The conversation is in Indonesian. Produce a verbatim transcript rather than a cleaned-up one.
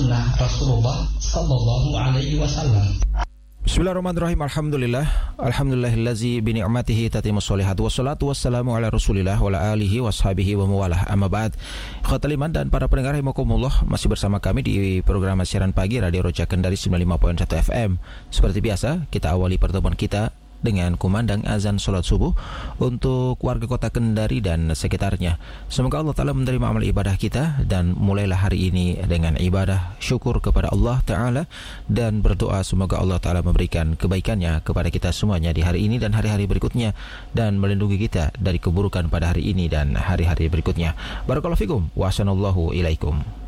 sunnah Rasulullah sallallahu alaihi wasallam. Bismillahirrahmanirrahim. Alhamdulillah. Alhamdulillahillazi bi ni'matihi tatimmus sholihat. Wassalatu wassalamu ala Rasulillah wa ala alihi washabihi wa mawalah. Amma ba'd. Ikhwatal iman dan para pendengar rahimakumullah, masih bersama kami di program siaran pagi Radio Roja Kendari sembilan puluh lima koma satu F M. Seperti biasa, kita awali pertemuan kita dengan kumandang azan salat subuh untuk warga kota Kendari dan sekitarnya. Semoga Allah Ta'ala menerima amal ibadah kita dan mulailah hari ini dengan ibadah syukur kepada Allah Ta'ala dan berdoa semoga Allah Ta'ala memberikan kebaikannya kepada kita semuanya di hari ini dan hari-hari berikutnya dan melindungi kita dari keburukan pada hari ini dan hari-hari berikutnya. Barakallahu fikum wa ahsanallahu ilaikum.